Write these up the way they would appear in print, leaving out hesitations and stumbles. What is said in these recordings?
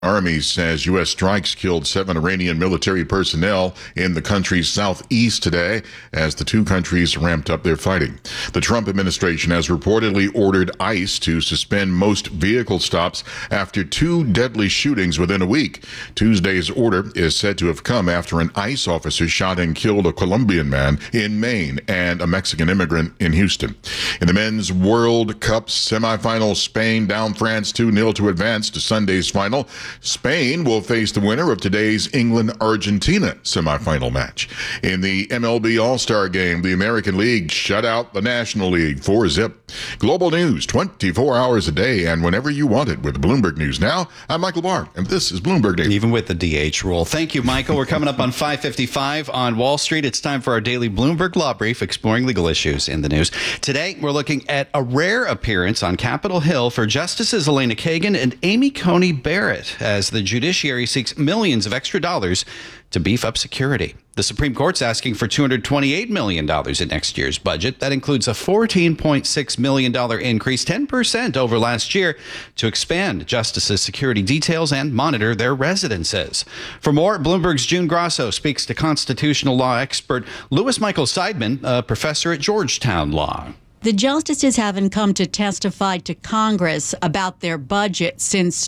Army says U.S. strikes killed 7 Iranian military personnel in the country's southeast today as the two countries ramped up their fighting. The Trump administration has reportedly ordered ICE to suspend most vehicle stops after 2 deadly shootings within a week. Tuesday's order is said to have come after an ICE officer shot and killed a Colombian man in Maine and a Mexican immigrant in Houston. In the Men's World Cup semifinal, Spain down France 2-0 to advance to Sunday's final. Spain will face the winner of today's England-Argentina semifinal match. In the MLB All-Star Game, the American League shut out the National League 4-0. Global news 24 hours a day and whenever you want it with Bloomberg News Now. I'm Michael Barr, and this is Bloomberg News. Even with the DH rule. Thank you, Michael. We're coming up on 5:55 on Wall Street. It's time for our daily Bloomberg Law Brief, exploring legal issues in the news. Today, we're looking at a rare appearance on Capitol Hill for Justices Elena Kagan and Amy Coney Barrett as the judiciary seeks millions of extra dollars to beef up security. The Supreme Court's asking for $228 million in next year's budget. That includes a $14.6 million increase, 10% over last year, to expand justices' security details and monitor their residences. For more, Bloomberg's June Grosso speaks to constitutional law expert Louis Michael Seidman, a professor at Georgetown Law. The justices haven't come to testify to Congress about their budget since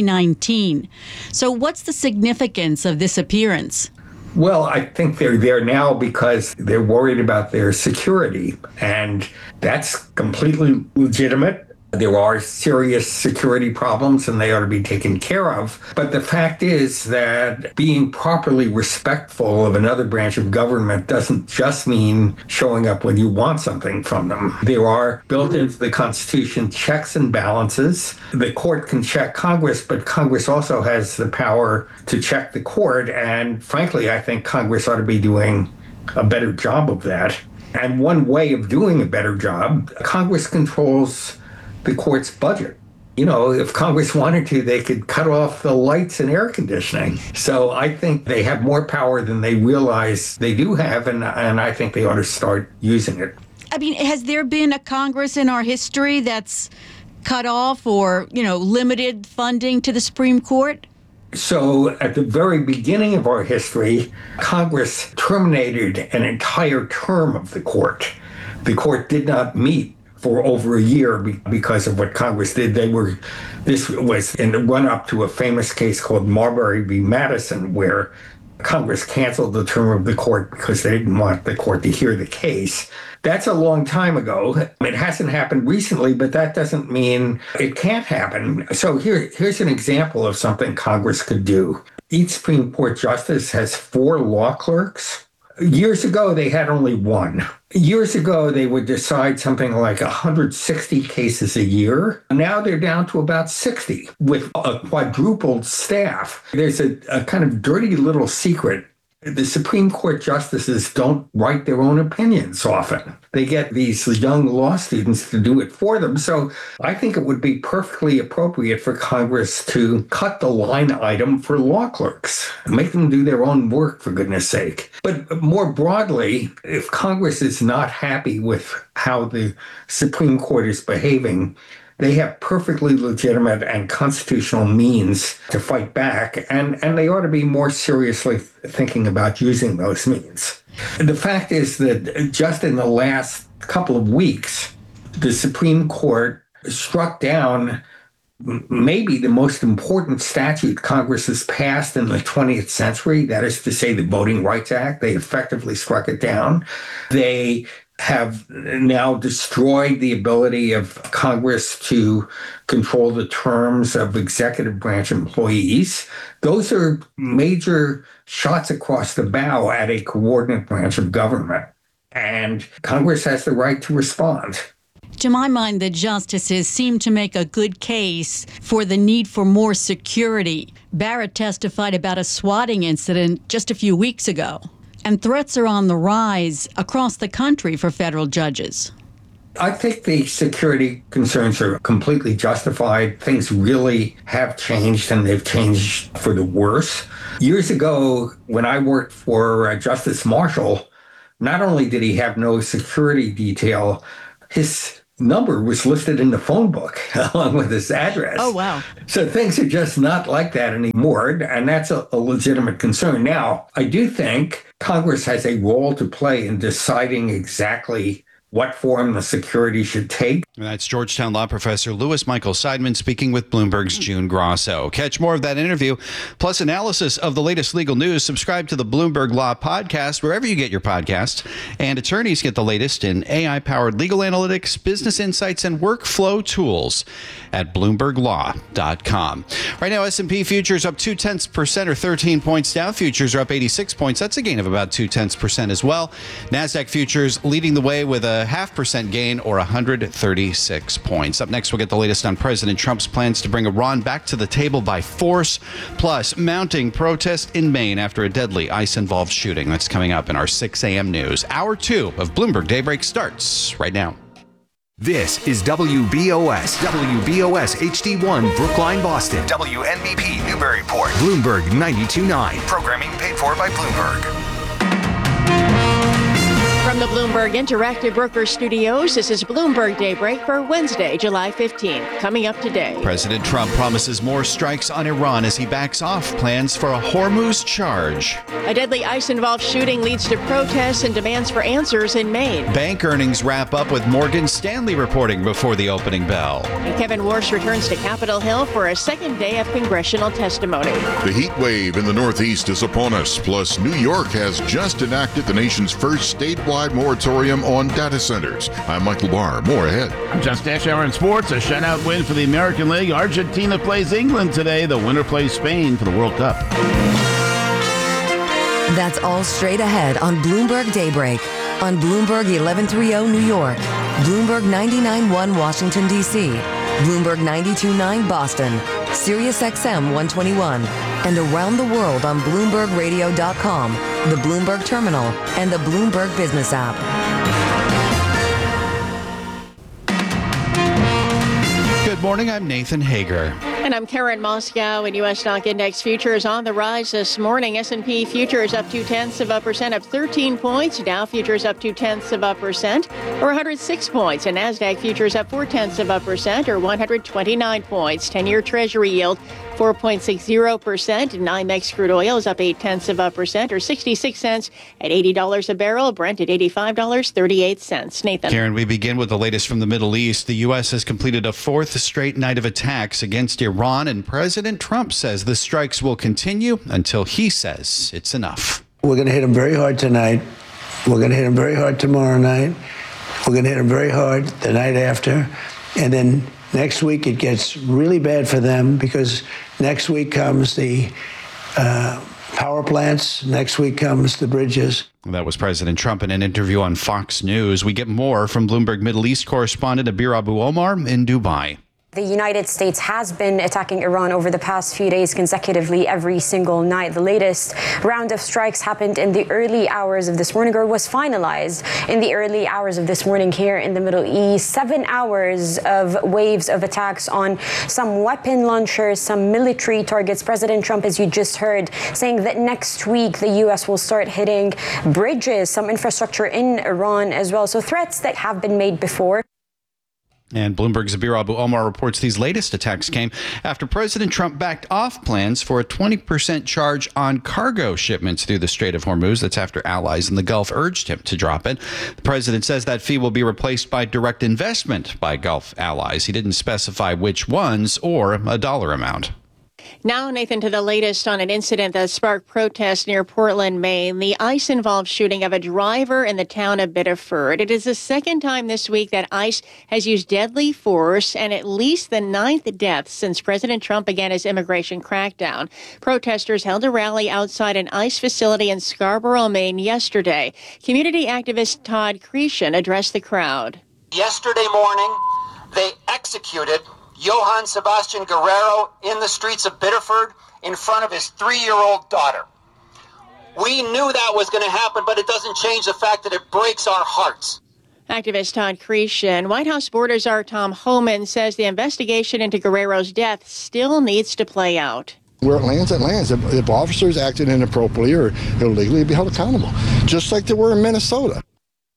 2019. So what's the significance of this appearance? Well, I think they're there now because they're worried about their security, and that's completely legitimate. There are serious security problems and they ought to be taken care of. But the fact is that being properly respectful of another branch of government doesn't just mean showing up when you want something from them. There are built into the Constitution checks and balances. The court can check Congress, but Congress also has the power to check the court. And frankly, I think Congress ought to be doing a better job of that. And one way of doing a better job, Congress controls the court's budget. You know, if Congress wanted to, they could cut off the lights and air conditioning. So I think they have more power than they realize they do have, and I think they ought to start using it. I mean, has there been a Congress in our history that's cut off or, limited funding to the Supreme Court? So at the very beginning of our history, Congress terminated an entire term of the court. The court did not meet for over a year because of what Congress did. This was in the run-up to a famous case called Marbury v. Madison, where Congress canceled the term of the court because they didn't want the court to hear the case. That's a long time ago. It hasn't happened recently, but that doesn't mean it can't happen. So here's an example of something Congress could do. Each Supreme Court justice has 4 law clerks. Years ago, they had only 1. Years ago, they would decide something like 160 cases a year. Now they're down to about 60 with a quadrupled staff. There's a kind of dirty little secret. The Supreme Court justices don't write their own opinions often. They get these young law students to do it for them. So I think it would be perfectly appropriate for Congress to cut the line item for law clerks, make them do their own work, for goodness sake. But more broadly, if Congress is not happy with how the Supreme Court is behaving, they have perfectly legitimate and constitutional means to fight back, and they ought to be more seriously thinking about using those means. The fact is that just in the last couple of weeks, the Supreme Court struck down maybe the most important statute Congress has passed in the 20th century, that is to say the Voting Rights Act. They effectively struck it down. They have now destroyed the ability of Congress to control the terms of executive branch employees. Those are major shots across the bow at a coordinate branch of government, and Congress has the right to respond. To my mind, the justices seem to make a good case for the need for more security. Barrett testified about a swatting incident just a few weeks ago. And threats are on the rise across the country for federal judges. I think the security concerns are completely justified. Things really have changed, and they've changed for the worse. Years ago, when I worked for Justice Marshall, not only did he have no security detail, his number was listed in the phone book along with his address. Oh, wow. So things are just not like that anymore. And that's a legitimate concern. Now, I do think Congress has a role to play in deciding exactly what form the security should take. And that's Georgetown law professor Louis Michael Seidman speaking with Bloomberg's June Grosso. Catch more of that interview, plus analysis of the latest legal news. Subscribe to the Bloomberg Law Podcast wherever you get your podcasts. And attorneys get the latest in AI-powered legal analytics, business insights, and workflow tools at BloombergLaw.com. Right now, S&P futures up 0.2% or 13 points. Dow futures are up 86 points. That's a gain of about 0.2% as well. NASDAQ futures leading the way with a 0.5% gain or 136 points. Up next, we'll get the latest on President Trump's plans to bring Iran back to the table by force, plus mounting protest in Maine after a deadly ICE-involved shooting. That's coming up in our 6 a.m. news. Hour 2 of Bloomberg Daybreak starts right now. This is WBOS HD1 Brookline, Boston. WNBP Newburyport. Bloomberg 92.9. Programming paid for by Bloomberg. From the Bloomberg Interactive Broker Studios, this is Bloomberg Daybreak for Wednesday, July 15th. Coming up today. President Trump promises more strikes on Iran as he backs off plans for a Hormuz charge. A deadly ICE-involved shooting leads to protests and demands for answers in Maine. Bank earnings wrap up with Morgan Stanley reporting before the opening bell. And Kevin Warsh returns to Capitol Hill for a second day of congressional testimony. The heat wave in the Northeast is upon us. Plus, New York has just enacted the nation's first statewide moratorium on data centers. I'm Michael Barr. More ahead. I'm Just Dash Hour in Sports. A shutout win for the American League. Argentina plays England today. The winner plays Spain for the World Cup. That's all straight ahead on Bloomberg Daybreak. On Bloomberg 1130 New York, Bloomberg 99.1 Washington, D.C., Bloomberg 92.9 Boston, Sirius XM 121, and around the world on BloombergRadio.com, the Bloomberg Terminal, and the Bloomberg Business app. Good morning, I'm Nathan Hager. And I'm Karen Moscow. And U.S. stock index futures on the rise this morning. S&P futures up 0.2%, up 13 points. Dow futures up 0.2%, or 106 points. And NASDAQ futures up 0.4%, or 129 points. 10-year Treasury yield 4.60%. NYMEX crude oil is up 0.8%, or 66 cents at $80 a barrel. Brent at $85.38. Nathan. Karen, we begin with the latest from the Middle East. The U.S. has completed a fourth straight night of attacks against Iran, and President Trump says the strikes will continue until he says it's enough. We're going to hit them very hard tonight. We're going to hit them very hard tomorrow night. We're going to hit them very hard the night after. And then next week it gets really bad for them because next week comes the power plants. Next week comes the bridges. That was President Trump in an interview on Fox News. We get more from Bloomberg Middle East correspondent Abir Abu Omar in Dubai. The United States has been attacking Iran over the past few days consecutively every single night. The latest round of strikes happened in the early hours of this morning, or was finalized in the early hours of this morning here in the Middle East. 7 hours of waves of attacks on some weapon launchers, some military targets. President Trump, as you just heard, saying that next week the U.S. will start hitting bridges, some infrastructure in Iran as well. So threats that have been made before. And Bloomberg's Abir Abu Omar reports these latest attacks came after President Trump backed off plans for a 20% charge on cargo shipments through the Strait of Hormuz. That's after allies in the Gulf urged him to drop it. The president says that fee will be replaced by direct investment by Gulf allies. He didn't specify which ones or a dollar amount. Now, Nathan, to the latest on an incident that sparked protests near Portland, Maine. The ICE-involved shooting of a driver in the town of Biddeford. It is the second time this week that ICE has used deadly force and at least the 9th death since President Trump began his immigration crackdown. Protesters held a rally outside an ICE facility in Scarborough, Maine yesterday. Community activist Todd Cretion addressed the crowd. Yesterday morning, they executed Johann Sebastian Guerrero in the streets of Biddeford in front of his 3-year-old daughter. We knew that was going to happen, but it doesn't change the fact that it breaks our hearts. Activist Todd Cretion. White House Border Czar Tom Homan says the investigation into Guerrero's death still needs to play out. Where it lands, it lands. If officers acted inappropriately or illegally, be held accountable, just like they were in Minnesota.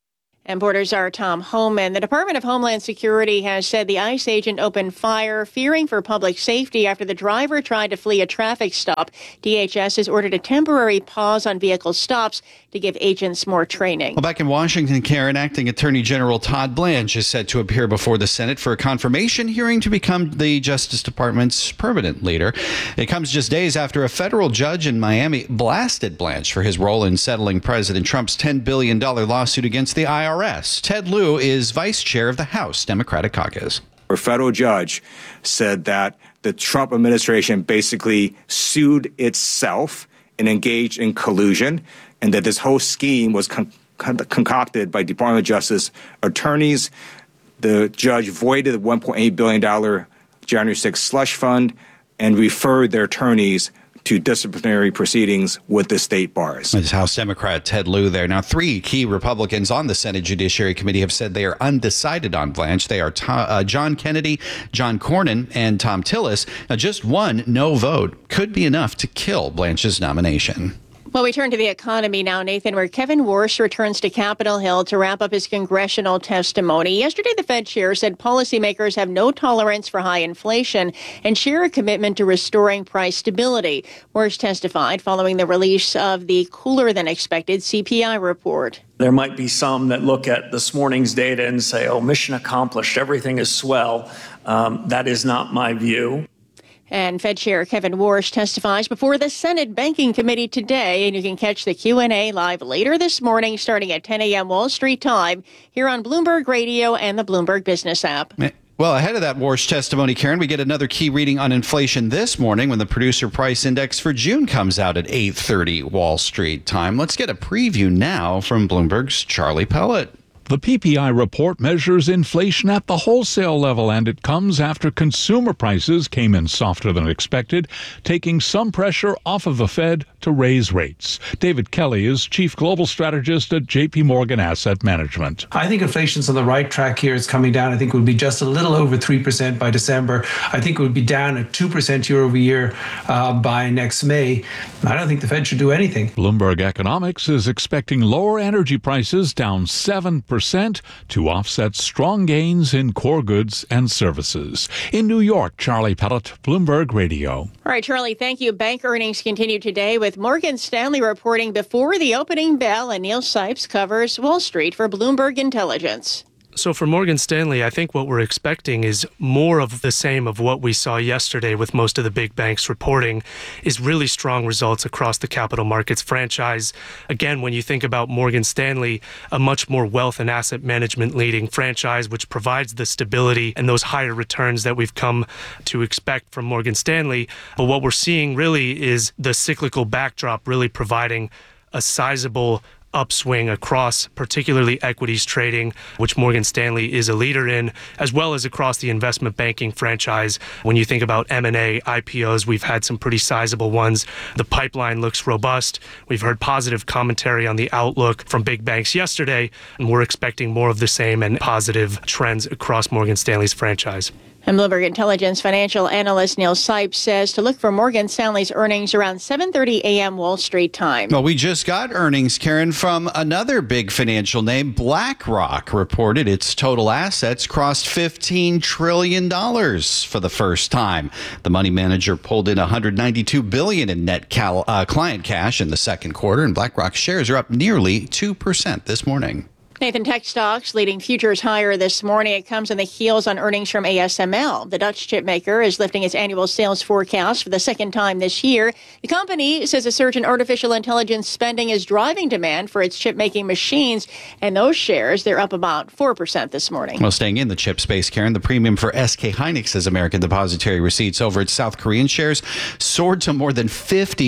And Reporters are Tom Homan. The Department of Homeland Security has said the ICE agent opened fire, fearing for public safety after the driver tried to flee a traffic stop. DHS has ordered a temporary pause on vehicle stops to give agents more training. Well, back in Washington, Karen, Acting Attorney General Todd Blanche is set to appear before the Senate for a confirmation hearing to become the Justice Department's permanent leader. It comes just days after a federal judge in Miami blasted Blanche for his role in settling President Trump's $10 billion lawsuit against the IRS. Ted Lieu is vice chair of the House Democratic Caucus. A federal judge said that the Trump administration basically sued itself and engaged in collusion, and that this whole scheme was concocted by Department of Justice attorneys. The judge voided the $1.8 billion January 6th slush fund and referred their attorneys to disciplinary proceedings with the state bars. As House Democrat Ted Lieu there. Now, 3 key Republicans on the Senate Judiciary Committee have said they are undecided on Blanche. They are John Kennedy, John Cornyn, and Tom Tillis. Now, just one no vote could be enough to kill Blanche's nomination. Well, we turn to the economy now, Nathan, where Kevin Warsh returns to Capitol Hill to wrap up his congressional testimony. Yesterday, the Fed chair said policymakers have no tolerance for high inflation and share a commitment to restoring price stability. Warsh testified following the release of the cooler-than-expected CPI report. There might be some that look at this morning's data and say, oh, mission accomplished, everything is swell. That is not my view. And Fed Chair Kevin Warsh testifies before the Senate Banking Committee today, and you can catch the Q&A live later this morning starting at 10 a.m. Wall Street time here on Bloomberg Radio and the Bloomberg Business app. Well, ahead of that Warsh testimony, Karen, we get another key reading on inflation this morning when the Producer Price Index for June comes out at 8:30 Wall Street time. Let's get a preview now from Bloomberg's Charlie Pellet. The PPI report measures inflation at the wholesale level, and it comes after consumer prices came in softer than expected, taking some pressure off of the Fed to raise rates. David Kelly is Chief Global Strategist at JP Morgan Asset Management. I think inflation's on the right track here. It's coming down. I think it would be just a little over 3% by December. I think it would be down at 2% year over year by next May. I don't think the Fed should do anything. Bloomberg Economics is expecting lower energy prices down 7% to offset strong gains in core goods and services. In New York, Charlie Pellet, Bloomberg Radio. All right, Charlie, thank you. Bank earnings continue today with Morgan Stanley reporting before the opening bell, and Neil Sipes covers Wall Street for Bloomberg Intelligence. So for Morgan Stanley, I think what we're expecting is more of the same of what we saw yesterday with most of the big banks reporting, is really strong results across the capital markets franchise. Again, when you think about Morgan Stanley, a much more wealth and asset management leading franchise, which provides the stability and those higher returns that we've come to expect from Morgan Stanley. But what we're seeing really is the cyclical backdrop really providing a sizable upswing across particularly equities trading, which Morgan Stanley is a leader in, as well as across the investment banking franchise. When you think about M&A, IPOs, we've had some pretty sizable ones. The pipeline looks robust. We've heard positive commentary on the outlook from big banks yesterday, and we're expecting more of the same and positive trends across Morgan Stanley's franchise. And Bloomberg Intelligence financial analyst Neil Sipes says to look for Morgan Stanley's earnings around 7:30 a.m. Wall Street time. Well, we just got earnings, Karen, from another big financial name. BlackRock reported its total assets crossed $15 trillion for the first time. The money manager pulled in $192 billion in net client cash in the second quarter, and BlackRock shares are up nearly 2% this morning. Nathan, tech stocks leading futures higher this morning. It comes on the heels on earnings from ASML. The Dutch chip maker is lifting its annual sales forecast for the second time this year. The company says a surge in artificial intelligence spending is driving demand for its chip-making machines, and those shares, they're up about 4% this morning. Well, staying in the chip space, Karen, the premium for SK Hynix's American Depository receipts over its South Korean shares soared to more than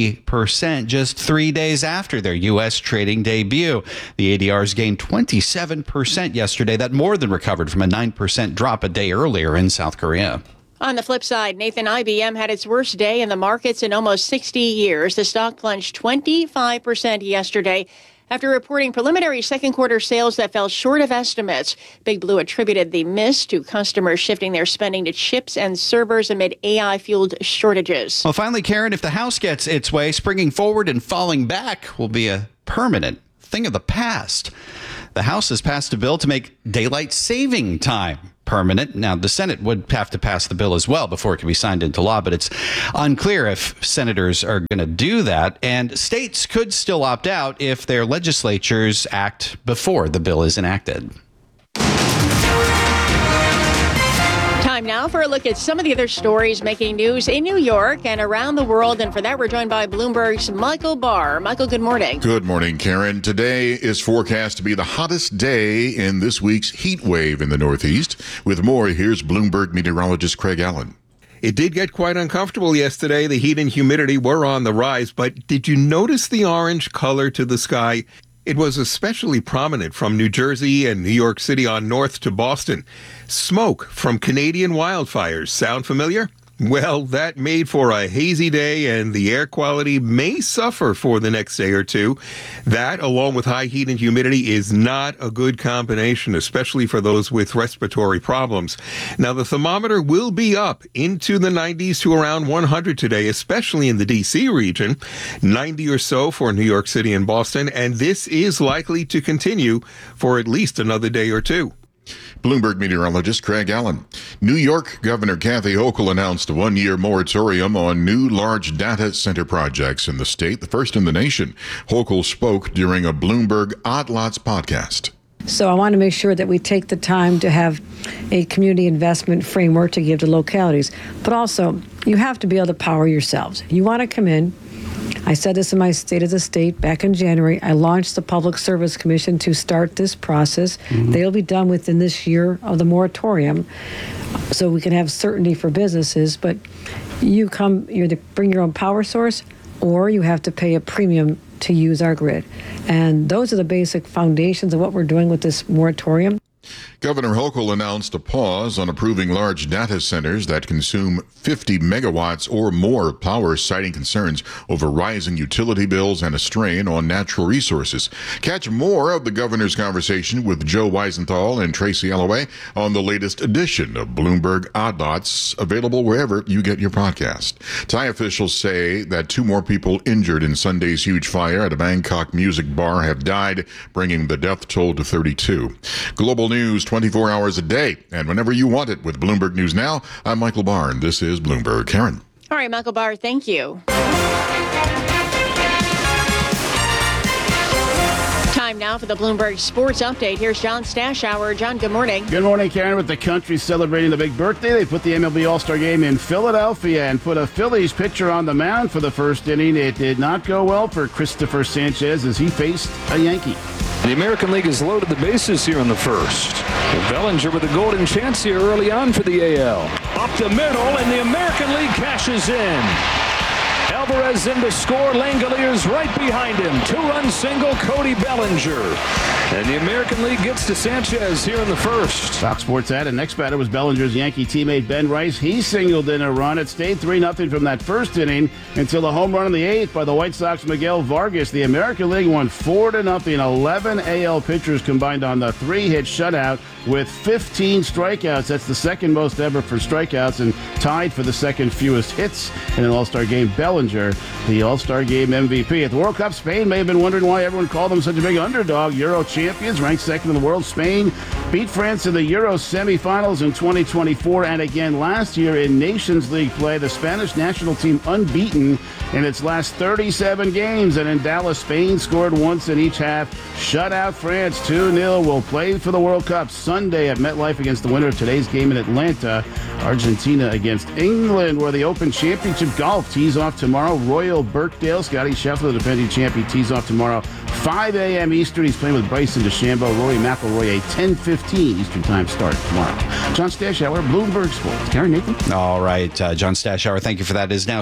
50% just 3 days after their U.S. trading debut. The ADRs gained 27% yesterday. That more than recovered from a 9% drop a day earlier in South Korea. On the flip side, Nathan, IBM had its worst day in the markets in almost 60 years. The stock plunged 25% yesterday after reporting preliminary second quarter sales that fell short of estimates. Big Blue attributed the miss to customers shifting their spending to chips and servers amid AI-fueled shortages. Well, finally, Karen, if the House gets its way, springing forward and falling back will be a permanent thing of the past. The House has passed a bill to make daylight saving time permanent. Now, the Senate would have to pass the bill as well before it can be signed into law, but it's unclear if senators are going to do that. And states could still opt out if their legislatures act before the bill is enacted. Time now for a look at some of the other stories making news in New York and around the world. And for that, we're joined by Bloomberg's Michael Barr. Michael, good morning. Good morning, Karen. Today is forecast to be the hottest day in this week's heat wave in the Northeast. With more, here's Bloomberg meteorologist Craig Allen. It did get quite uncomfortable yesterday. The heat and humidity were on the rise, but did you notice the orange color to the sky? It was especially prominent from New Jersey and New York City on north to Boston. Smoke from Canadian wildfires. Sound familiar? Well, that made for a hazy day, and the air quality may suffer for the next day or two. That, along with high heat and humidity, is not a good combination, especially for those with respiratory problems. Now, the thermometer will be up into the 90s to around 100 today, especially in the D.C. region, 90 or so for New York City and Boston, and this is likely to continue for at least another day or two. Bloomberg meteorologist Craig Allen. New York Governor Kathy Hochul announced a one-year moratorium on new large data center projects in the state, the first in the nation. Hochul spoke during a Bloomberg Odd Lots podcast. So I want to make sure that we take the time to have a community investment framework to give to localities. But also, you have to be able to power yourselves. You want to come in. I said this in my State of the State back in January. I launched the Public Service Commission to start this process. They'll be done within this year of the moratorium so we can have certainty for businesses. But you either bring your own power source or you have to pay a premium to use our grid. And those are the basic foundations of what we're doing with this moratorium. Governor Hochul announced a pause on approving large data centers that consume 50 megawatts or more of power, citing concerns over rising utility bills and a strain on natural resources. Catch more of the governor's conversation with Joe Weisenthal and Tracy Alloway on the latest edition of Bloomberg Odd Lots, available wherever you get your podcast. Thai officials say that 2 more people injured in Sunday's huge fire at a Bangkok music bar have died, bringing the death toll to 32. Global news 24 hours a day, and whenever you want it with Bloomberg News Now. I'm Michael Barr, and this is Bloomberg. Karen. All right, Michael Barr, thank you. Time now for the Bloomberg Sports Update. Here's John Stashower. John, good morning. Good morning, Karen. With the country celebrating the big birthday, they put the MLB All-Star Game in Philadelphia and put a Phillies pitcher on the mound for the first inning. It did not go well for Christopher Sanchez as he faced a Yankee. The American League has loaded the bases here in the first. Bellinger with a golden chance here early on for the AL. Up the middle, and the American League cashes in. Alvarez in to score. Langoliers right behind him. 2-run single, Cody Bellinger. And the American League gets to Sanchez here in the first. Fox Sports added next batter was Bellinger's Yankee teammate Ben Rice. He singled in a run. It stayed 3-0 from that first inning until the home run in the 8th by the White Sox Miguel Vargas. The American League won 4-0. 11 AL pitchers combined on the 3-hit shutout with 15 strikeouts. That's the second most ever for strikeouts and tied for the second fewest hits in an All-Star game. Bellinger, the All-Star Game MVP. At the World Cup, Spain may have been wondering why everyone called them such a big underdog. Euro champions, ranked second in the world. Spain beat France in the Euro semifinals in 2024 and again last year in Nations League play. The Spanish national team unbeaten in its last 37 games. And in Dallas, Spain scored once in each half. Shut out France 2-0. Will play for the World Cup Sunday at MetLife against the winner of today's game in Atlanta. Argentina against England, where the Open Championship golf tees off tomorrow. Royal Birkdale, Scotty Scheffler, the defending champion, tees off tomorrow, 5 a.m. Eastern. He's playing with Bryson DeChambeau. Rory McIlroy, a 10:15 Eastern time start tomorrow. John Stashower, Bloomberg Sports. Karen, Nathan. All right, John Stashower, thank you for that. It is now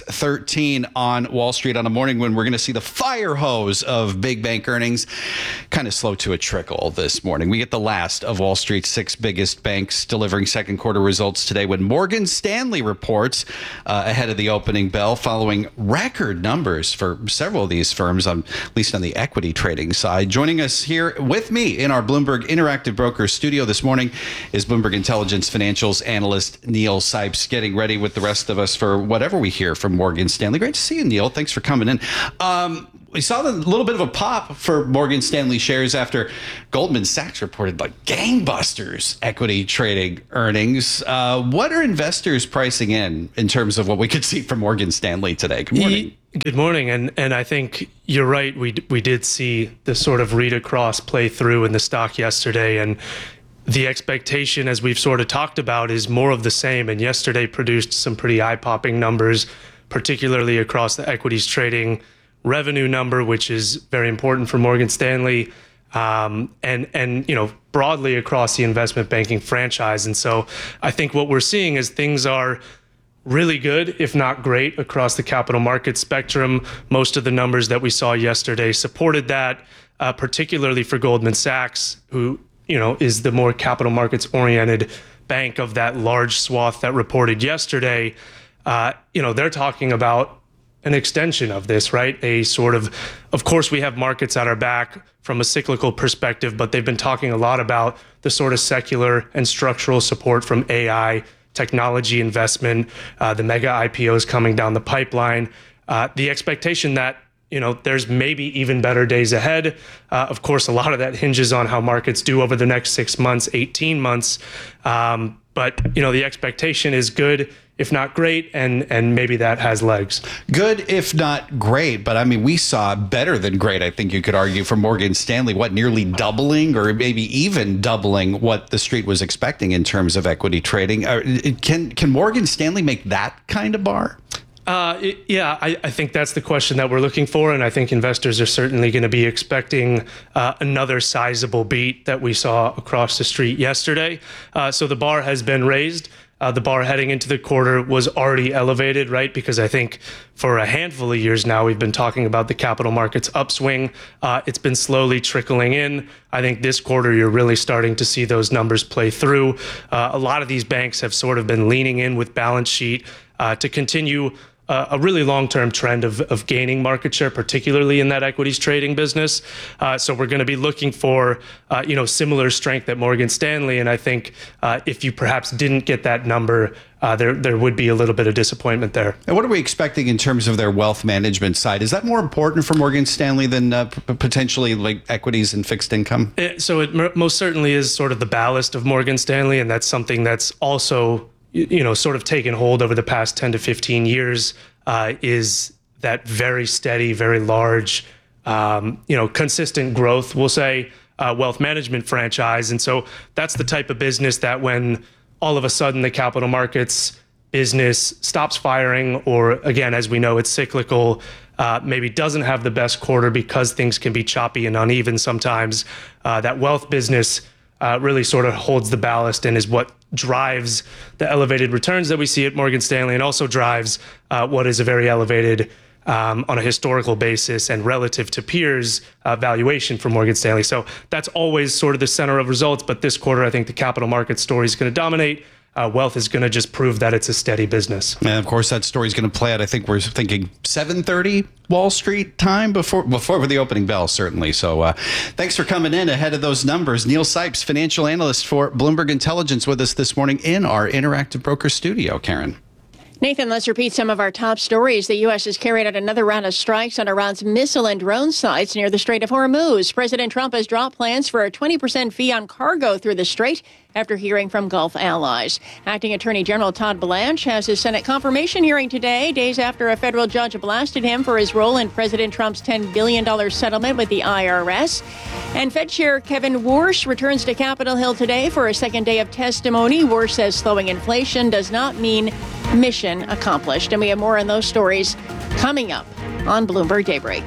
6:13 on Wall Street on a morning when we're going to see the fire hose of big bank earnings kind of slow to a trickle this morning. We get the last of Wall Street's 6 biggest banks delivering second quarter results today when Morgan Stanley reports ahead of the opening bell following record numbers for several of these firms, at least on the equity trading side. Joining us here with me in our Bloomberg Interactive Brokers studio this morning is Bloomberg Intelligence Financials analyst Neil Sipes, getting ready with the rest of us for whatever we hear from Morgan Stanley. Great to see you, Neil. Thanks for coming in. we saw a little bit of a pop for Morgan Stanley shares after Goldman Sachs reported like gangbusters equity trading earnings. What are investors pricing in terms of what we could see from Morgan Stanley today? Good morning. Good morning. And I think you're right. We did see the sort of read across play through in the stock yesterday. And the expectation, as we've sort of talked about, is more of the same. And yesterday produced some pretty eye-popping numbers, particularly across the equities trading revenue number, which is very important for Morgan Stanley, and broadly across the investment banking franchise. And so I think what we're seeing is things are really good, if not great, across the capital market spectrum. Most of the numbers that we saw yesterday supported that, particularly for Goldman Sachs, who is the more capital markets oriented bank of that large swath that reported yesterday. They're talking about an extension of this, right? A sort of course, we have markets at our back from a cyclical perspective, but they've been talking a lot about the sort of secular and structural support from AI, technology investment, the mega IPOs coming down the pipeline, the expectation that there's maybe even better days ahead. Of course, a lot of that hinges on how markets do over the next 6 months, 18 months. But the expectation is good, if not great, and maybe that has legs. Good, if not great. But I mean, we saw better than great, I think you could argue, for Morgan Stanley, nearly doubling or maybe even doubling what the street was expecting in terms of equity trading. Can Morgan Stanley make that kind of bar? I think that's the question that we're looking for. And I think investors are certainly going to be expecting another sizable beat that we saw across the street yesterday. So the bar has been raised. The bar heading into the quarter was already elevated, right? Because I think for a handful of years now, we've been talking about the capital markets upswing. It's been slowly trickling in. I think this quarter, you're really starting to see those numbers play through. A lot of these banks have sort of been leaning in with balance sheet to continue a really long-term trend of gaining market share, particularly in that equities trading business. So we're going to be looking for, similar strength at Morgan Stanley. And I think if you perhaps didn't get that number, there would be a little bit of disappointment there. And what are we expecting in terms of their wealth management side? Is that more important for Morgan Stanley than potentially like equities and fixed income? So it most certainly is sort of the ballast of Morgan Stanley. And that's something that's also sort of taken hold over the past 10 to 15 years, is that very steady, very large, consistent growth, we'll say, wealth management franchise. And so that's the type of business that when all of a sudden the capital markets business stops firing, or again, as we know, it's cyclical, maybe doesn't have the best quarter because things can be choppy and uneven sometimes, that wealth business really sort of holds the ballast and is what drives the elevated returns that we see at Morgan Stanley, and also drives what is a very elevated, on a historical basis and relative to peers, valuation for Morgan Stanley. So that's always sort of the center of results. But this quarter, I think the capital market story is going to dominate. Wealth is going to just prove that it's a steady business. And of course, that story is going to play out. I think we're thinking 7:30 Wall Street time before the opening bell, certainly. So thanks for coming in ahead of those numbers. Neil Sipes, financial analyst for Bloomberg Intelligence, with us this morning in our Interactive Broker studio. Karen. Nathan, let's repeat some of our top stories. The U.S. has carried out another round of strikes on Iran's missile and drone sites near the Strait of Hormuz. President Trump has dropped plans for a 20% fee on cargo through the strait after hearing from Gulf allies. Acting Attorney General Todd Blanche has his Senate confirmation hearing today, days after a federal judge blasted him for his role in President Trump's $10 billion settlement with the IRS. And Fed Chair Kevin Warsh returns to Capitol Hill today for a second day of testimony. Warsh says slowing inflation does not mean mission accomplished. And we have more on those stories coming up on Bloomberg Daybreak.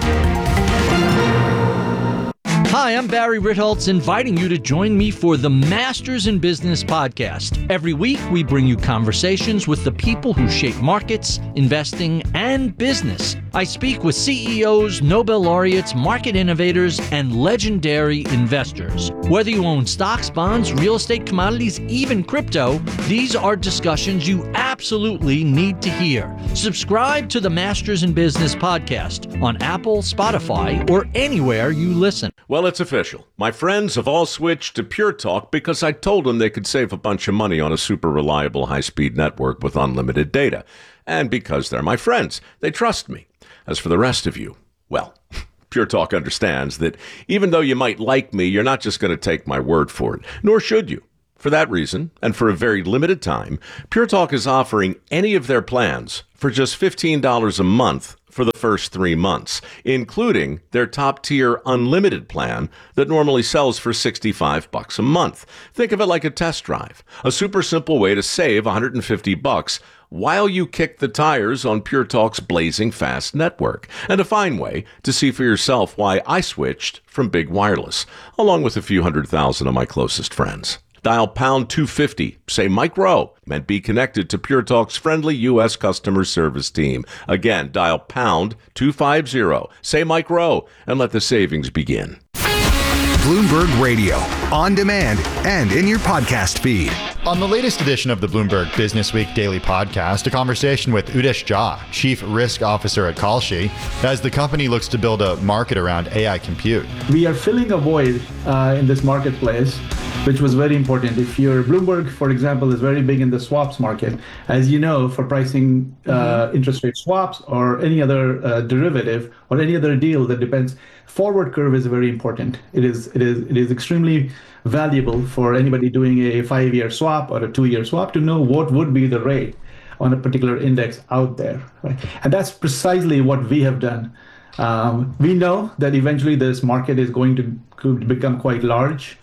Hi, I'm Barry Ritholtz, inviting you to join me for the Masters in Business podcast. Every week, we bring you conversations with the people who shape markets, investing, and business. I speak with CEOs, Nobel laureates, market innovators, and legendary investors. Whether you own stocks, bonds, real estate, commodities, even crypto, these are discussions you absolutely need to hear. Subscribe to the Masters in Business podcast on Apple, Spotify, or anywhere you listen. Well, it's official. My friends have all switched to Pure Talk because I told them they could save a bunch of money on a super reliable high-speed network with unlimited data. And because they're my friends, they trust me. As for the rest of you, Well, Pure Talk understands that even though you might like me, you're not just going to take my word for it, nor should you. For that reason, and for a very limited time, Pure Talk is offering any of their plans for just $15 a month for the first 3 months, including their top-tier unlimited plan that normally sells for $65 a month. Think of it like a test drive, a super simple way to save $150 while you kick the tires on Pure Talk's blazing fast network, and a fine way to see for yourself why I switched from big wireless, along with a few 100,000 of my closest friends. Dial pound 250, say Mike Rowe, and be connected to Pure Talk's friendly U.S. customer service team. Again, dial pound 250, say Mike Rowe, and let the savings begin. Bloomberg Radio, on demand and in your podcast feed. On the latest edition of the Bloomberg Business Week Daily Podcast, a conversation with Udesh Jha, Chief Risk Officer at Kalshi, as the company looks to build a market around AI compute. We are filling a void in this marketplace, which was very important. If you're Bloomberg, for example, is very big in the swaps market. As you know, for pricing interest rate swaps or any other derivative or any other deal that depends, forward curve is very important. It is extremely valuable for anybody doing a 5-year swap or a 2-year swap to know what would be the rate on a particular index out there. Right? And that's precisely what we have done. We know that eventually this market is going to become quite large.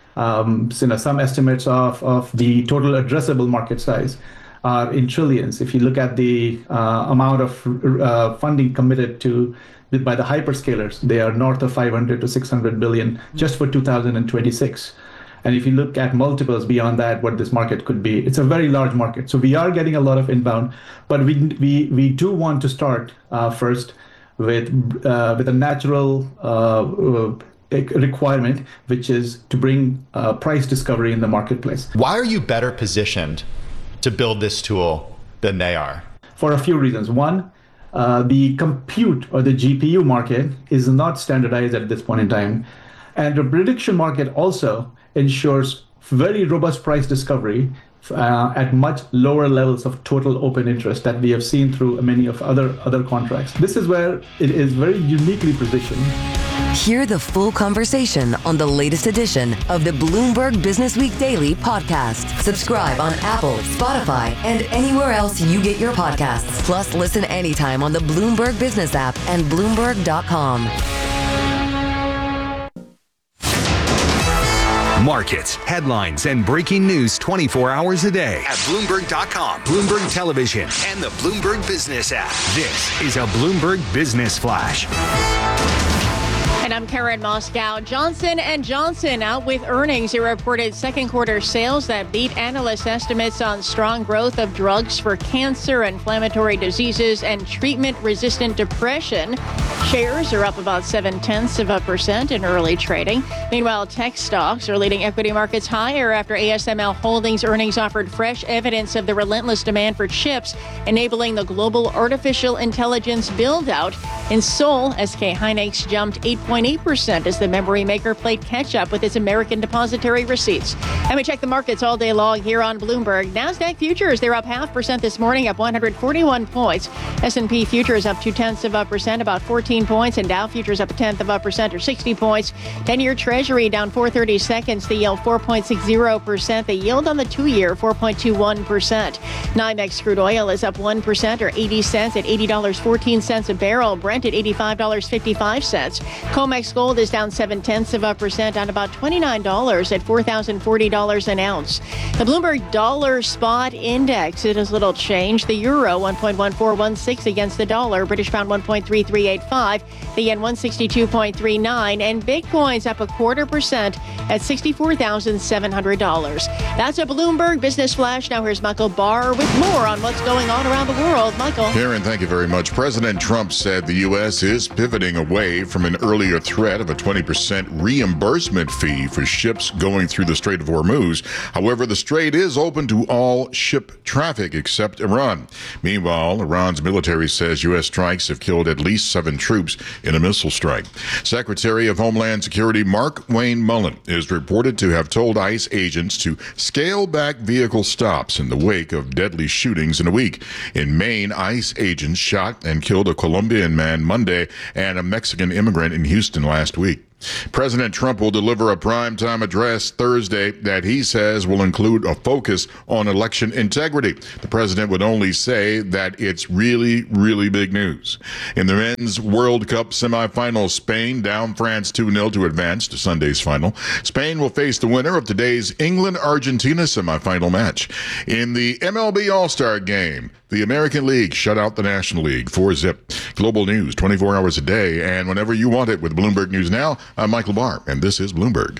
Some estimates of the total addressable market size are in trillions. If you look at the amount of funding committed by the hyperscalers, they are north of 500 to 600 billion just for 2026. And if you look at multiples beyond that, what this market could be, it's a very large market. So we are getting a lot of inbound, but we do want to start first with a natural requirement, which is to bring price discovery in the marketplace. Why are you better positioned to build this tool than they are? For a few reasons. One, the compute or the GPU market is not standardized at this point in time. And the prediction market also ensures very robust price discovery at much lower levels of total open interest that we have seen through many of other contracts. This is where it is very uniquely positioned. Hear the full conversation on the latest edition of the Bloomberg Business Week Daily Podcast. Subscribe on Apple, Spotify, and anywhere else you get your podcasts. Plus, listen anytime on the Bloomberg Business app and Bloomberg.com. Markets, headlines, and breaking news 24 hours a day at Bloomberg.com, Bloomberg Television, and the Bloomberg Business app. This is a Bloomberg Business Flash. And I'm Karen Moscow. Johnson & Johnson out with earnings. It reported second quarter sales that beat analyst estimates on strong growth of drugs for cancer, inflammatory diseases, and treatment-resistant depression. Shares are up about 0.7% in early trading. Meanwhile, tech stocks are leading equity markets higher after ASML Holdings earnings offered fresh evidence of the relentless demand for chips, enabling the global artificial intelligence build-out. In Seoul, SK Hynix jumped 8.8% as the memory maker played catch-up with its American depository receipts. And we check the markets all day long here on Bloomberg. NASDAQ futures, they're up 0.5% this morning, up 141 points. S&P futures up 0.2%, about 14 points. And Dow futures up 0.1% or 60 points. 10-year Treasury down 4/30 seconds. The yield 4.60%. The yield on the 2-year 4.21%. NYMEX crude oil is up 1% or 80 cents at $80.14 a barrel. Brent at $85.55. COMEX gold is down 0.7%, down about $29 at $4,040 an ounce. The Bloomberg Dollar Spot Index, it has little change. The euro 1.1416 against the dollar. British pound 1.3385. The yen 162.39. And Bitcoin's up 0.25% at $64,700. That's a Bloomberg Business Flash. Now here's Michael Barr with more on what's going on around the world. Michael. Karen, thank you very much. President Trump said the U.S. is pivoting away from an earlier threat of a 20% reimbursement fee for ships going through the Strait of Hormuz. However, the strait is open to all ship traffic except Iran. Meanwhile, Iran's military says U.S. strikes have killed at least 7 troops in a missile strike. Secretary of Homeland Security Mark Wayne Mullen is reported to have told ICE agents to scale back vehicle stops in the wake of deadly shootings in a week. In Maine, ICE agents shot and killed a Colombian man Monday and a Mexican immigrant in Houston last week. President Trump will deliver a primetime address Thursday that he says will include a focus on election integrity. The president would only say that it's really, really big news. In the Men's World Cup semifinals, Spain down France 2-0 to advance to Sunday's final. Spain will face the winner of today's England-Argentina semifinal match. In the MLB All-Star Game, the American League shut out the National League 4-0. Global news 24 hours a day and whenever you want it with Bloomberg News Now. I'm Michael Barr, and this is Bloomberg.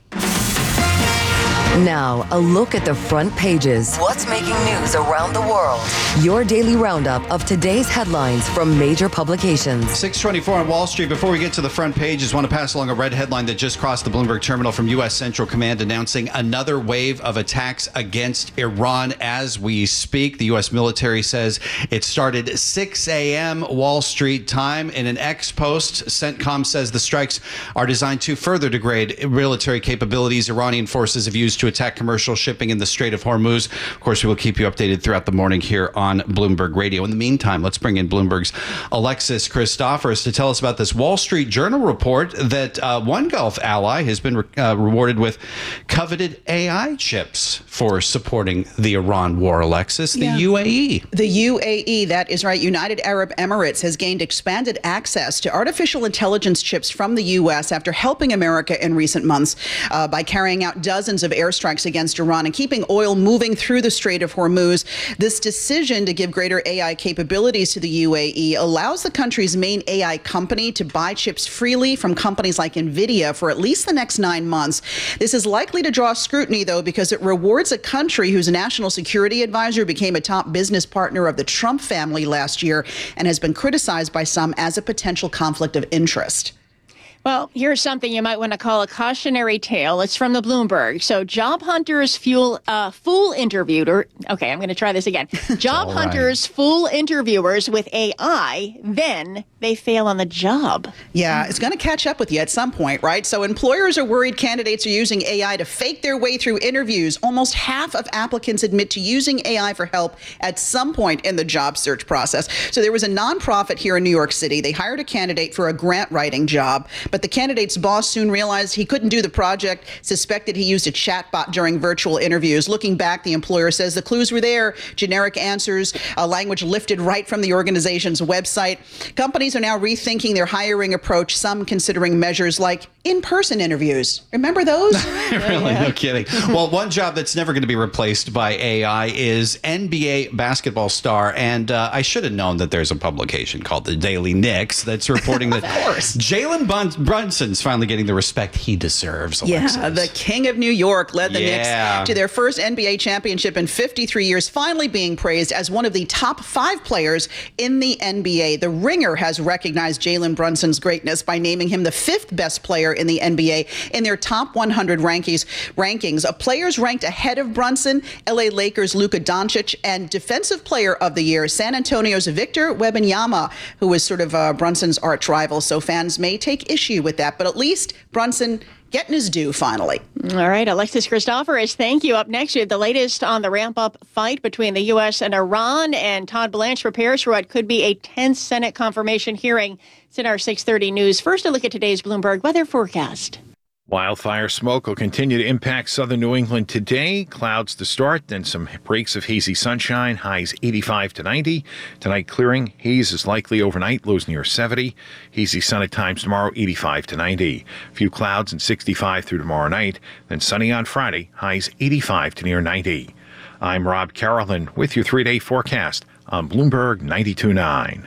Now, a look at the front pages. What's making news around the world? Your daily roundup of today's headlines from major publications. 6:24 on Wall Street. Before we get to the front page, just want to pass along a red headline that just crossed the Bloomberg terminal from U.S. Central Command announcing another wave of attacks against Iran as we speak. The U.S. military says it started 6 a.m. Wall Street time. In an X post, CENTCOM says the strikes are designed to further degrade military capabilities Iranian forces have used to attack commercial shipping in the Strait of Hormuz. Of course, we will keep you updated throughout the morning here on Bloomberg Radio. In the meantime, let's bring in Bloomberg's Alexis Christoforous to tell us about this Wall Street Journal report that one Gulf ally has been rewarded with coveted AI chips for supporting the Iran war. Alexis, the UAE. The UAE, that is right. United Arab Emirates has gained expanded access to artificial intelligence chips from the U.S. after helping America in recent months by carrying out dozens of airstrikes against Iran and keeping oil moving through the Strait of Hormuz. This decision to give greater AI capabilities to the UAE allows the country's main AI company to buy chips freely from companies like NVIDIA for at least the next 9 months. This is likely to draw scrutiny, though, because it rewards a country whose national security advisor became a top business partner of the Trump family last year and has been criticized by some as a potential conflict of interest. Well, here's something you might want to call a cautionary tale. It's from the Bloomberg. So job hunters fool interviewer. Okay, I'm going to try this again. Job hunters fool interviewers with AI, then they fail on the job. Yeah, it's going to catch up with you at some point, right? So employers are worried candidates are using AI to fake their way through interviews. Almost half of applicants admit to using AI for help at some point in the job search process. So there was a nonprofit here in New York City. They hired a candidate for a grant writing job. But the candidate's boss soon realized he couldn't do the project, suspected he used a chatbot during virtual interviews. Looking back, the employer says the clues were there. Generic answers, language lifted right from the organization's website. Companies are now rethinking their hiring approach, some considering measures like in-person interviews. Remember those? Really? No kidding. Well, one job that's never going to be replaced by AI is NBA basketball star. And I should have known that there's a publication called the Daily Knicks that's reporting that Jalen Brunson's finally getting the respect he deserves. Alexis. Yeah, the King of New York led the Knicks to their first NBA championship in 53 years, finally being praised as one of the top 5 players in the NBA. The Ringer has recognized Jalen Brunson's greatness by naming him the 5th best player in the NBA in their top 100 rankings. Players ranked ahead of Brunson, LA Lakers' Luka Doncic, and Defensive Player of the Year, San Antonio's Victor Wembanyama, who was sort of Brunson's arch rival. So fans may take issue with that, but at least Brunson getting his due finally. All right, Alexis Christoforous, thank you. Up next, we have the latest on the ramp-up fight between the U.S. and Iran, and Todd Blanche prepares for what could be a tense Senate confirmation hearing. It's in our 6:30 news. First, a look at today's Bloomberg weather forecast. Wildfire smoke will continue to impact southern New England today. Clouds to start, then some breaks of hazy sunshine, highs 85 to 90. Tonight clearing, haze is likely overnight, lows near 70. Hazy sun at times tomorrow, 85 to 90. A few clouds and 65 through tomorrow night, then sunny on Friday, highs 85 to near 90. I'm Rob Carolyn with your 3-day forecast on Bloomberg 92.9.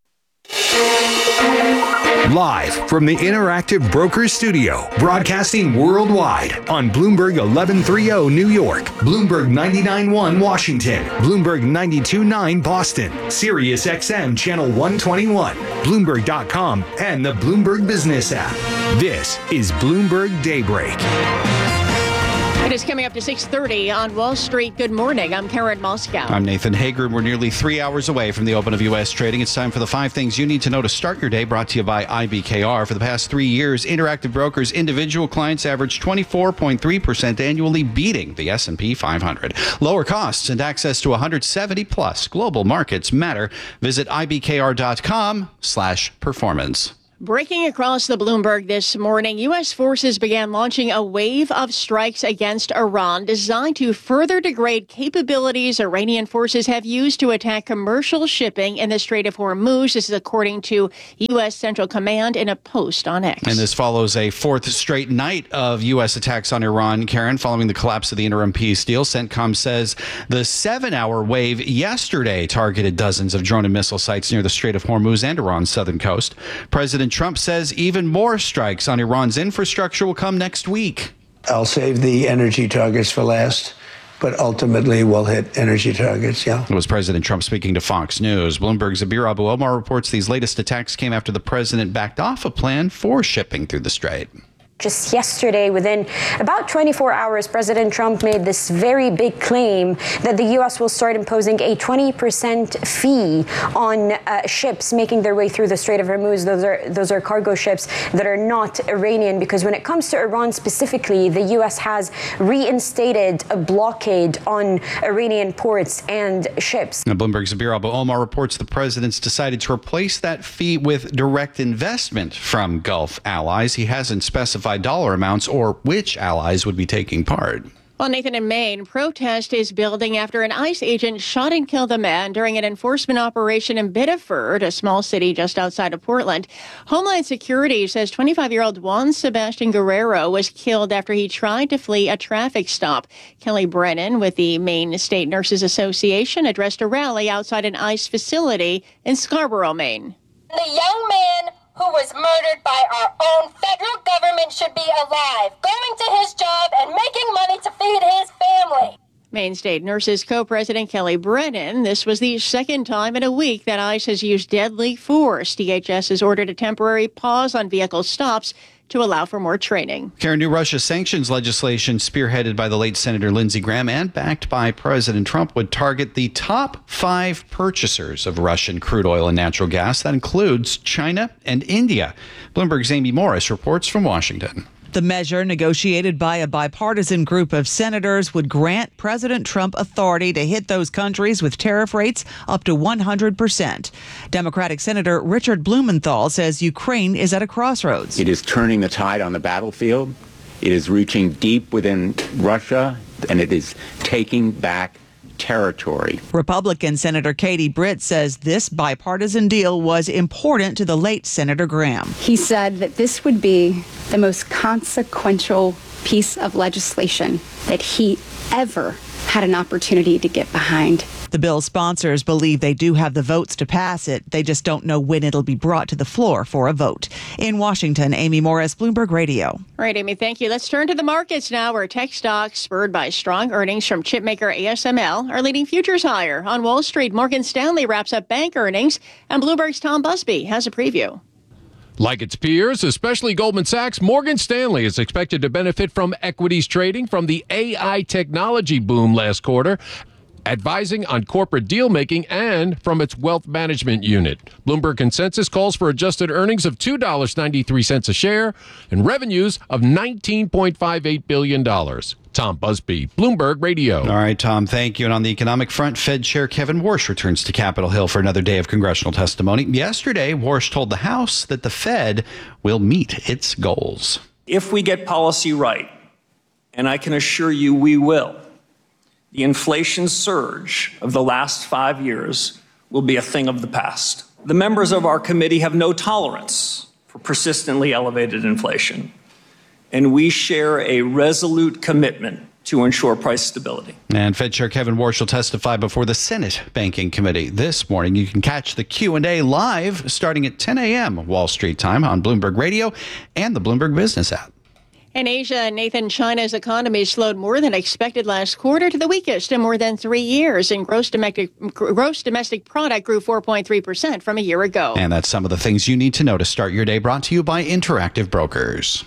Live from the Interactive Brokers Studio, broadcasting worldwide on Bloomberg 1130 New York, Bloomberg 99.1 Washington, Bloomberg 92.9 Boston, Sirius XM Channel 121, Bloomberg.com, and the Bloomberg Business app. This is Bloomberg Daybreak. It is coming up to 6:30 on Wall Street. Good morning. I'm Karen Moscow. I'm Nathan Hager. We're nearly 3 hours away from the open of U.S. trading. It's time for the 5 things you need to know to start your day, brought to you by IBKR. For the past 3 years, Interactive Brokers individual clients averaged 24.3% annually, beating the S&P 500. Lower costs and access to 170-plus global markets matter. Visit ibkr.com/performance. Breaking across the Bloomberg this morning, U.S. forces began launching a wave of strikes against Iran designed to further degrade capabilities Iranian forces have used to attack commercial shipping in the Strait of Hormuz. This is according to U.S. Central Command in a post on X. And this follows a fourth straight night of U.S. attacks on Iran, Karen, following the collapse of the interim peace deal. CENTCOM says the 7-hour wave yesterday targeted dozens of drone and missile sites near the Strait of Hormuz and Iran's southern coast. President Trump says even more strikes on Iran's infrastructure will come next week. I'll save the energy targets for last, but ultimately we'll hit energy targets, yeah. It was President Trump speaking to Fox News. Bloomberg's Zabir Abu Omar reports these latest attacks came after the president backed off a plan for shipping through the strait. Just yesterday, within about 24 hours, President Trump made this very big claim that the U.S. will start imposing a 20% fee on ships making their way through the Strait of Hormuz. Those are cargo ships that are not Iranian, because when it comes to Iran specifically, the U.S. has reinstated a blockade on Iranian ports and ships. Now, Bloomberg's Zabir Abu Omar reports the president's decided to replace that fee with direct investment from Gulf allies. He hasn't specified dollar amounts or which allies would be taking part. Well, Nathan, in Maine, protest is building after an ICE agent shot and killed a man during an enforcement operation in Biddeford, a small city just outside of Portland. Homeland Security says 25-year-old Juan Sebastian Guerrero was killed after he tried to flee a traffic stop. Kelly Brennan with the Maine State Nurses Association addressed a rally outside an ICE facility in Scarborough, Maine. The young man who was murdered by our own federal government should be alive, going to his job and making money to feed his family. Maine State Nurses co-president Kelly Brennan. This was the second time in a week that ICE has used deadly force. DHS has ordered a temporary pause on vehicle stops to allow for more training. Karen, new Russia sanctions legislation spearheaded by the late Senator Lindsey Graham and backed by President Trump would target the top 5 purchasers of Russian crude oil and natural gas. That includes China and India. Bloomberg's Amy Morris reports from Washington. The measure, negotiated by a bipartisan group of senators, would grant President Trump authority to hit those countries with tariff rates up to 100%. Democratic Senator Richard Blumenthal says Ukraine is at a crossroads. It is turning the tide on the battlefield. It is reaching deep within Russia, and it is taking back territory. Republican Senator Katie Britt says this bipartisan deal was important to the late Senator Graham. He said that this would be the most consequential piece of legislation that he ever had an opportunity to get behind. The bill's sponsors believe they do have the votes to pass it. They just don't know when it'll be brought to the floor for a vote. In Washington, Amy Morris, Bloomberg Radio. All right, Amy, thank you. Let's turn to the markets now, where tech stocks, spurred by strong earnings from chipmaker ASML, are leading futures higher. On Wall Street, Morgan Stanley wraps up bank earnings, and Bloomberg's Tom Busby has a preview. Like its peers, especially Goldman Sachs, Morgan Stanley is expected to benefit from equities trading from the AI technology boom last quarter, advising on corporate deal-making, and from its wealth management unit. Bloomberg consensus calls for adjusted earnings of $2.93 a share and revenues of $19.58 billion. Tom Busby, Bloomberg Radio. All right, Tom, thank you. And on the economic front, Fed Chair Kevin Warsh returns to Capitol Hill for another day of congressional testimony. Yesterday, Warsh told the House that the Fed will meet its goals. If we get policy right, and I can assure you we will, the inflation surge of the last 5 years will be a thing of the past. The members of our committee have no tolerance for persistently elevated inflation, and we share a resolute commitment to ensure price stability. And Fed Chair Kevin Warsh will testify before the Senate Banking Committee this morning. You can catch the Q&A live starting at 10 a.m. Wall Street time on Bloomberg Radio and the Bloomberg Business app. In Asia, Nathan, China's economy slowed more than expected last quarter to the weakest in more than 3 years, and gross domestic product grew 4.3% from a year ago. And that's some of the things you need to know to start your day, brought to you by Interactive Brokers.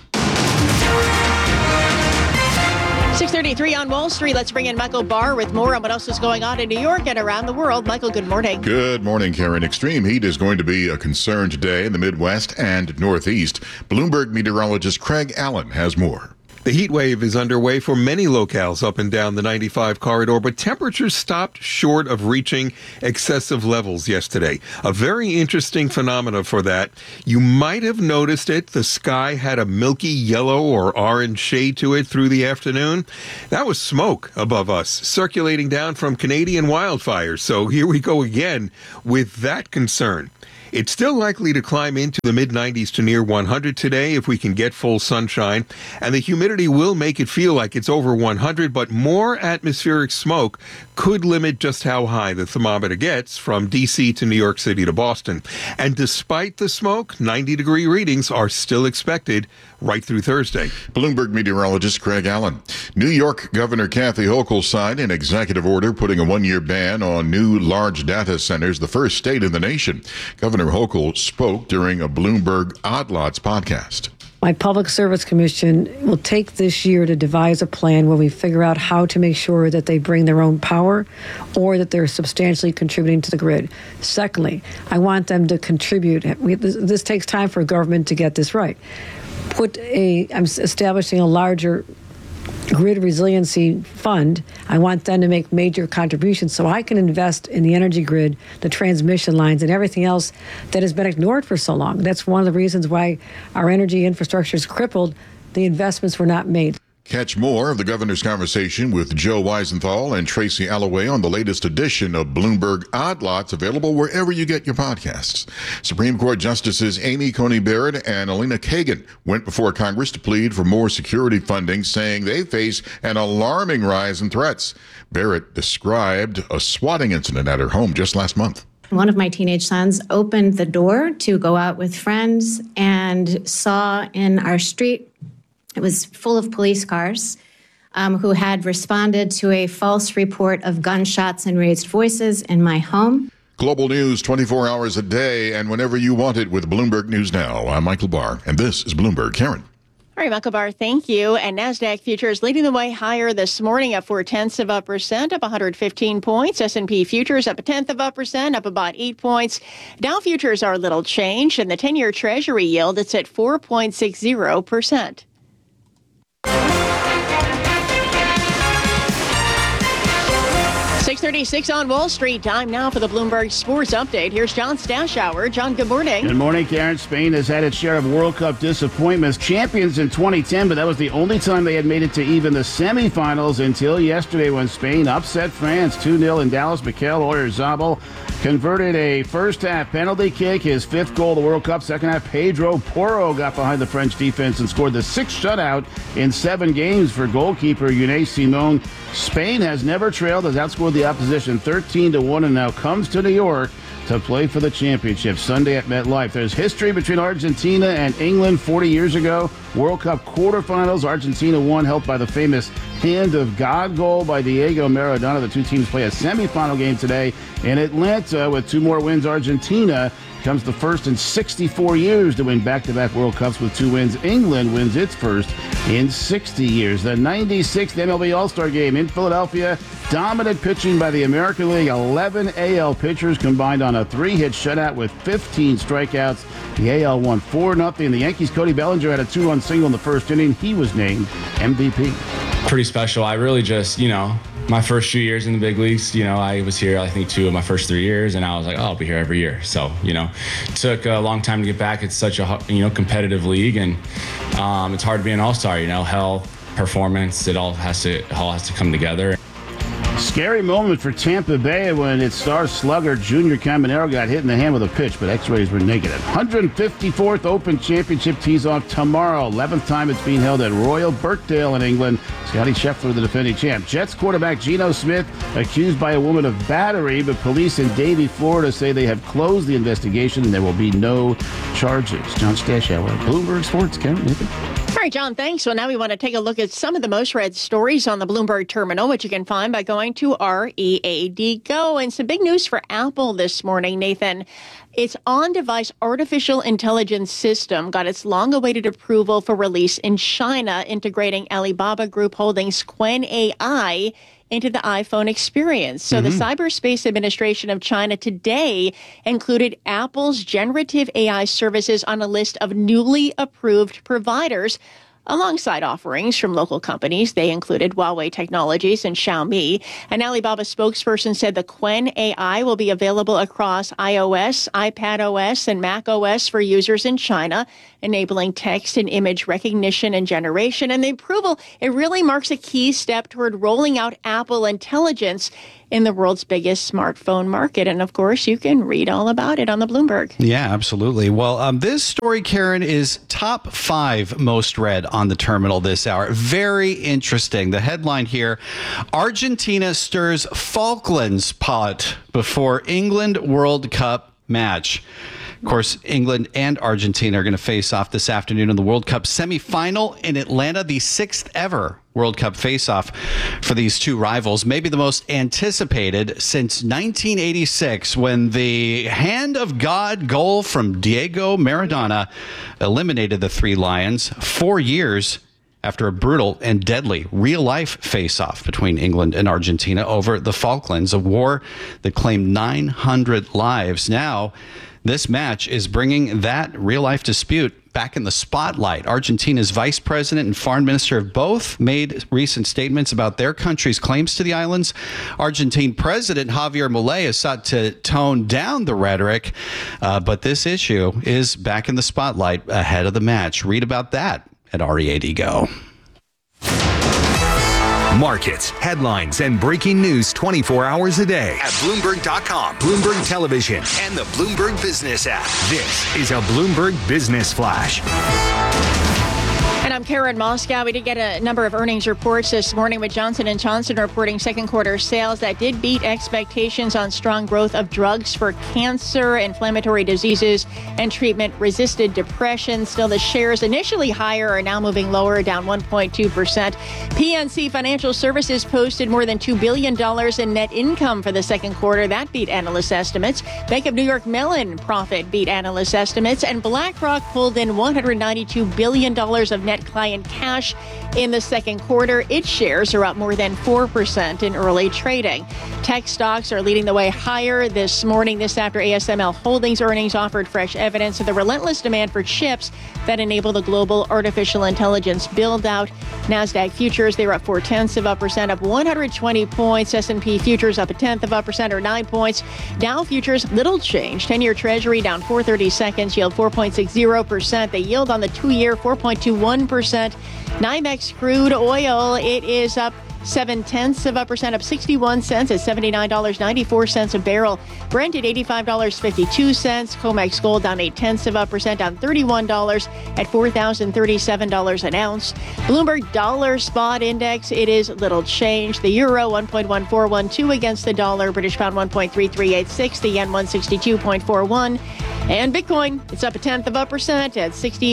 6:33 on Wall Street. Let's bring in Michael Barr with more on what else is going on in New York and around the world. Michael, good morning. Good morning, Karen. Extreme heat is going to be a concern today in the Midwest and Northeast. Bloomberg meteorologist Craig Allen has more. The heat wave is underway for many locales up and down the 95 corridor, but temperatures stopped short of reaching excessive levels yesterday. A very interesting phenomena for that. You might have noticed it. The sky had a milky yellow or orange shade to it through the afternoon. That was smoke above us, circulating down from Canadian wildfires. So here we go again with that concern. It's still likely to climb into the mid-90s to near 100 today if we can get full sunshine, and the humidity will make it feel like it's over 100, but more atmospheric smoke could limit just how high the thermometer gets from D.C. to New York City to Boston. And despite the smoke, 90-degree readings are still expected right through Thursday. Bloomberg meteorologist Craig Allen. New York Governor Kathy Hochul signed an executive order putting a one-year ban on new large data centers, the first state in the nation. Governor Hochul spoke during a Bloomberg Odd Lots podcast. My Public Service Commission will take this year to devise a plan where we figure out how to make sure that they bring their own power or that they're substantially contributing to the grid. Secondly, I want them to contribute. This takes time for government to get this right. I'm establishing a larger grid resiliency fund. I want them to make major contributions so I can invest in the energy grid, the transmission lines, and everything else that has been ignored for so long. That's one of the reasons why our energy infrastructure is crippled. The investments were not made. Catch more of the governor's conversation with Joe Weisenthal and Tracy Alloway on the latest edition of Bloomberg Odd Lots, available wherever you get your podcasts. Supreme Court Justices Amy Coney Barrett and Elena Kagan went before Congress to plead for more security funding, saying they face an alarming rise in threats. Barrett described a swatting incident at her home just last month. One of my teenage sons opened the door to go out with friends and saw in our street, it was full of police cars who had responded to a false report of gunshots and raised voices in my home. Global news 24 hours a day and whenever you want it with Bloomberg News Now. I'm Michael Barr, and this is Bloomberg. Karen. All right, Michael Barr, thank you. And NASDAQ futures leading the way higher this morning, up 0.4%, up 115 points. S&P futures up 0.1%, up about 8 points. Dow futures are a little changed, and the 10-year Treasury yield, it's at 4.60%. 6:36 on Wall Street. Time now for the Bloomberg Sports Update. Here's John Stashower. John, good morning. Good morning, Karen. Spain has had its share of World Cup disappointments. Champions in 2010, but that was the only time they had made it to even the semifinals until yesterday when Spain upset France 2-0 in Dallas. Mikel Oyarzabal converted a first-half penalty kick, his fifth goal of the World Cup. Second half, Pedro Porro got behind the French defense and scored the sixth shutout in 7 games for goalkeeper Unai Simon. Spain has never trailed, has outscored the opposition 13-1, and now comes to New York to play for the championship Sunday at MetLife. There's history between Argentina and England 40 years ago. World Cup quarterfinals, Argentina won, helped by the famous Hand of God goal by Diego Maradona. The two teams play a semifinal game today in Atlanta. With 2 more wins, Argentina becomes the first in 64 years to win back-to-back World Cups with 2 wins. England wins its first in 60 years. The 96th MLB All-Star Game in Philadelphia. Dominant pitching by the American League. 11 AL pitchers combined on a 3-hit shutout with 15 strikeouts. The AL won 4-0. The Yankees' Cody Bellinger had a 2-run single in the first inning. He was named MVP. Pretty special. I really just, my first few years in the big leagues, I was here, I think 2 of my first 3 years, and I was like, I'll be here every year. So, it took a long time to get back. It's such a, competitive league, and it's hard to be an all-star, health, performance, it all has to come together. Scary moment for Tampa Bay when its star slugger Junior Caminero got hit in the hand with a pitch, but x-rays were negative. 154th Open Championship tees off tomorrow. 11th time it's being held at Royal Birkdale in England. Scotty Scheffler, the defending champ. Jets quarterback Geno Smith accused by a woman of battery, but police in Davie, Florida say they have closed the investigation and there will be no charges. John Stashower, Bloomberg Sports. Karen. All All right, John, thanks. Well, now we want to take a look at some of the most read stories on the Bloomberg terminal, which you can find by going to READ Go. And some big news for Apple this morning, Nathan. Its on-device artificial intelligence system got its long-awaited approval for release in China, integrating Alibaba Group Holdings' Qwen AI into the iPhone experience. So the Cyberspace Administration of China today included Apple's generative AI services on a list of newly approved providers. Alongside offerings from local companies, they included Huawei Technologies and Xiaomi. An Alibaba spokesperson said the Qwen AI will be available across iOS, iPadOS, and macOS for users in China, enabling text and image recognition and generation. And the approval, it really marks a key step toward rolling out Apple Intelligence in the world's biggest smartphone market. And of course, you can read all about it on the Bloomberg. Yeah, absolutely. Well, this story, Karen, is top 5 most read on the terminal this hour. Very interesting. The headline here, Argentina stirs Falklands pot before England World Cup match. Of course, England and Argentina are going to face off this afternoon in the World Cup semifinal in Atlanta, the 6th ever World Cup face-off for these two rivals. Maybe the most anticipated since 1986, when the hand of God goal from Diego Maradona eliminated the Three Lions 4 years after a brutal and deadly real-life face-off between England and Argentina over the Falklands, a war that claimed 900 lives. Now, this match is bringing that real-life dispute back in the spotlight. Argentina's vice president and foreign minister have both made recent statements about their country's claims to the islands. Argentine President Javier Milei has sought to tone down the rhetoric, but this issue is back in the spotlight ahead of the match. Read about that at READ Go. Markets, headlines, and breaking news 24 hours a day at Bloomberg.com, Bloomberg Television, and the Bloomberg Business app. This is a Bloomberg Business Flash. And I'm Karen Moscow. We did get a number of earnings reports this morning, with Johnson & Johnson reporting second quarter sales that did beat expectations on strong growth of drugs for cancer, inflammatory diseases, and treatment-resistant depression. Still, the shares initially higher are now moving lower, down 1.2%. PNC Financial Services posted more than $2 billion in net income for the second quarter. That beat analyst estimates. Bank of New York Mellon profit beat analyst estimates. And BlackRock pulled in $192 billion of net client cash in the second quarter. Its shares are up more than 4% in early trading. Tech stocks are leading the way higher this morning. This after ASML Holdings earnings offered fresh evidence of the relentless demand for chips that enable the global artificial intelligence build-out. NASDAQ futures, they were up 0.4%, up 120 points. S&P futures up 0.1% or 9 points. Dow futures, little change. 10-year Treasury down 4/32, yield 4.60%. The yield on the 2-year, 4.21%. NYMEX crude oil, it is up 0.7%, up 61 cents at $79.94 a barrel. Brent at $85.52. COMEX gold down 0.8%, down $31 at $4,037 an ounce. Bloomberg dollar spot index, it is little change. The euro 1.1412 against the dollar. British pound 1.3386. The yen 162.41. And Bitcoin, it's up 0.1% at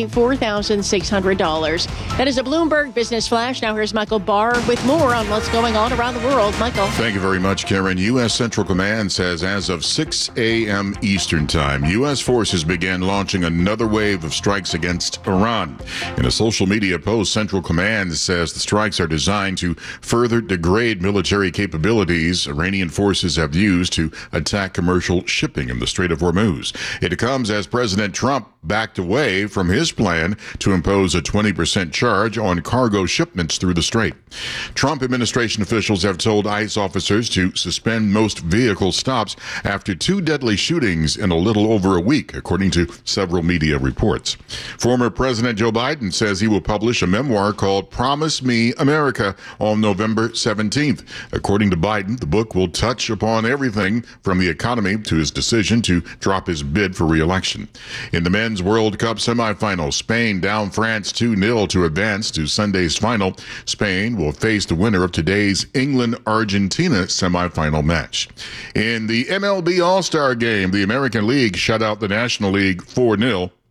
$64,600. That is a Bloomberg Business Flash. Now here's Michael Barr with more on what's going on around the world. Michael. Thank you very much, Karen. U.S. Central Command says as of 6 a.m. Eastern Time, U.S. forces began launching another wave of strikes against Iran. In a social media post, Central Command says the strikes are designed to further degrade military capabilities Iranian forces have used to attack commercial shipping in the Strait of Hormuz. It comes as President Trump backed away from his plan to impose a 20% charge on cargo shipments through the strait. Trump administration officials have told ICE officers to suspend most vehicle stops after 2 deadly shootings in a little over a week, according to several media reports. Former President Joe Biden says he will publish a memoir called Promise Me America on November 17th. According to Biden, the book will touch upon everything from the economy to his decision to drop his bid for re-election. In the Men's World Cup semifinal, Spain down France 2-0 to advance to Sunday's final. Spain will face the winner of today's England-Argentina semifinal match. In the MLB All-Star Game, the American League shut out the National League 4-0.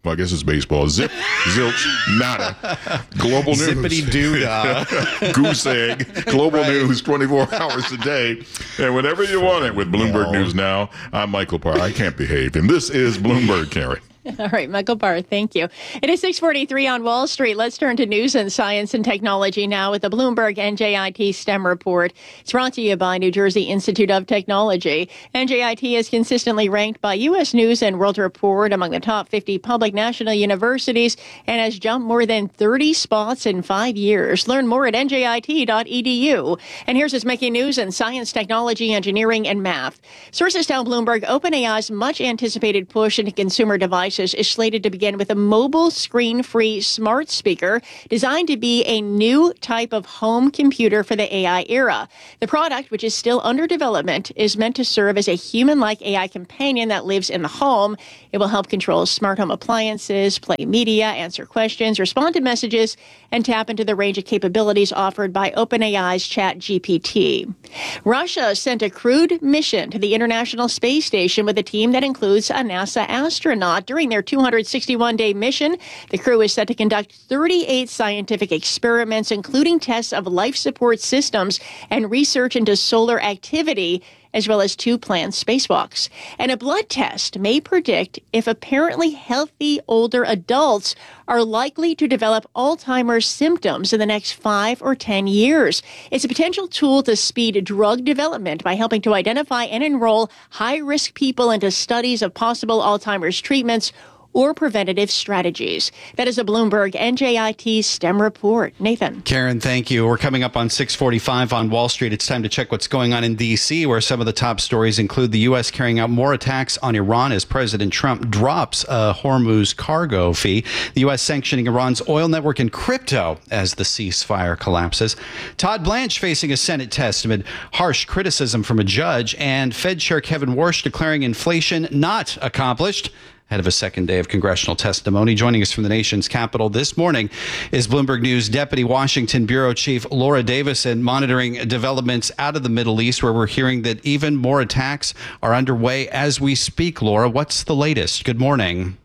Well, I guess it's baseball. Zip, zilch, nada. Global news. Zippity-doo-dah. Goose egg. Global news 24 hours a day. And whenever you want it with Bloomberg News Now, I'm Michael Parr. I can't behave. And this is Bloomberg, Karen. All right, Michael Barr, thank you. It is 6:43 on Wall Street. Let's turn to news and science and technology now with the Bloomberg NJIT STEM report. It's brought to you by New Jersey Institute of Technology. NJIT is consistently ranked by U.S. News and World Report among the top 50 public national universities and has jumped more than 30 spots in 5 years. Learn more at njit.edu. And here's what's making news in science, technology, engineering, and math. Sources tell Bloomberg OpenAI's much-anticipated push into consumer devices is slated to begin with a mobile screen-free smart speaker designed to be a new type of home computer for the AI era. The product, which is still under development, is meant to serve as a human-like AI companion that lives in the home. It will help control smart home appliances, play media, answer questions, respond to messages, and tap into the range of capabilities offered by OpenAI's ChatGPT. Russia sent a crewed mission to the International Space Station with a team that includes a NASA astronaut. During their 261-day mission, the crew is set to conduct 38 scientific experiments, including tests of life support systems and research into solar activity, as well as 2 planned spacewalks. And a blood test may predict if apparently healthy older adults are likely to develop Alzheimer's symptoms in the next 5 or 10 years. It's a potential tool to speed drug development by helping to identify and enroll high-risk people into studies of possible Alzheimer's treatments or preventative strategies. That is a Bloomberg NJIT STEM report. Nathan. Karen, thank you. We're coming up on 6:45 on Wall Street. It's time to check what's going on in D.C., where some of the top stories include the U.S. carrying out more attacks on Iran as President Trump drops a Hormuz cargo fee, the U.S. sanctioning Iran's oil network and crypto as the ceasefire collapses, Todd Blanche facing a Senate test amid harsh criticism from a judge, and Fed Chair Kevin Warsh declaring inflation not accomplished ahead of a second day of congressional testimony. Joining us from the nation's capital this morning is Bloomberg News Deputy Washington Bureau Chief Laura Davison, monitoring developments out of the Middle East, where we're hearing that even more attacks are underway as we speak. Laura, what's the latest? Good morning.